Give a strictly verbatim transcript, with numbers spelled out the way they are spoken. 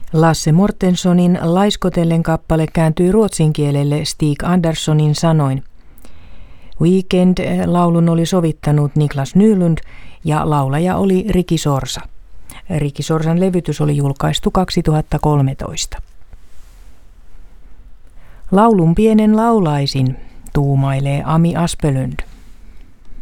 Lasse Mortenssonin Laiskotellen kappale kääntyi ruotsin kielelle Stig Anderssonin sanoin. Weekend-laulun oli sovittanut Niklas Nylund ja laulaja oli Riki Sorsa. Riki Sorsan levytys oli julkaistu kaksituhattakolmetoista. Laulun pienen laulaisin, tuumailee Ami Aspelund.